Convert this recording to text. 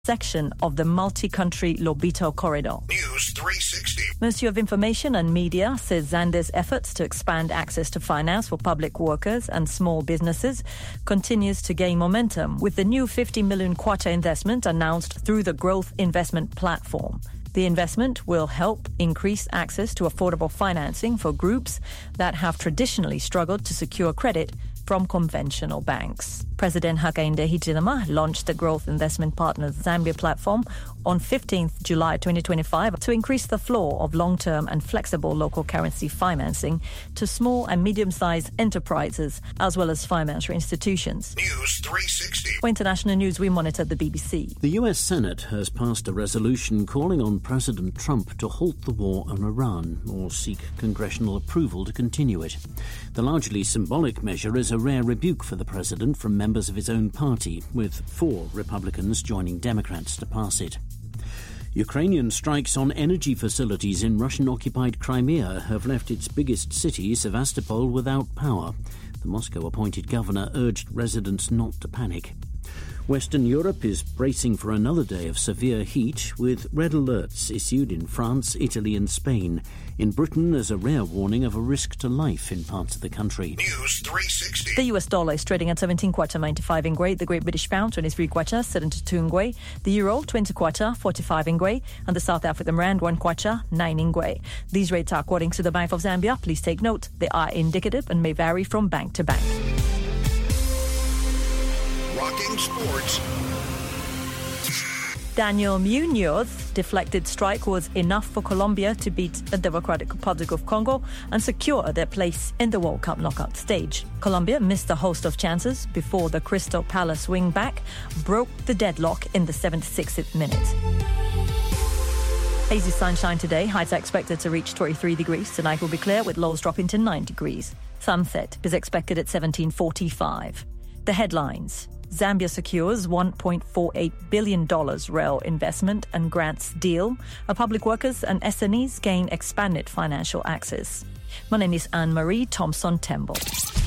section of the multi-country Lobito corridor. News 360. Ministry of Information and Media says Zambia's efforts to expand access to finance for public workers and small businesses continues to gain momentum with the new 50 million kwacha investment announced through the Growth Investment Platform. The investment will help increase access to affordable financing for groups that have traditionally struggled to secure credit from conventional banks. President Hakainde Hichilema launched the Growth Investment Partners Zambia platform on 15th July 2025 to increase the flow of long-term and flexible local currency financing to small and medium-sized enterprises as well as financial institutions. News 360. For international news, we monitor the BBC. The US Senate has passed a resolution calling on President Trump to halt the war on Iran or seek congressional approval to continue it. The largely symbolic measure is a rare rebuke for the president from members of his own party, with 4 Republicans joining Democrats to pass it. Ukrainian strikes on energy facilities in Russian-occupied Crimea have left its biggest city, Sevastopol, without power. The Moscow-appointed governor urged residents not to panic. Western Europe is bracing for another day of severe heat, with red alerts issued in France, Italy and Spain. In Britain, there's a rare warning of a risk to life in parts of the country. News 360. The US dollar is trading at 17 kwacha 95 Ingwe, the Great British Pound 23 kwacha 72 Ingwe, the Euro 20 kwacha 45 Ingwe, and the South African Rand 1 kwacha 9 Ingwe. These rates are according to the Bank of Zambia. Please take note, they are indicative and may vary from bank to bank. Rocking sports. Daniel Munoz deflected strike was enough for Colombia to beat the Democratic Republic of Congo and secure their place in the World Cup knockout stage. Colombia missed a host of chances before the Crystal Palace wing-back broke the deadlock in the 76th minute. Hazy sunshine today. Highs are expected to reach 23 degrees. Tonight will be clear with lows dropping to 9 degrees. Sunset is expected at 17:45. The headlines. Zambia secures $1.48 billion rail investment and grants deal. Public workers and SMEs gain expanded financial access. My name is Anne-Marie Thompson-Temple.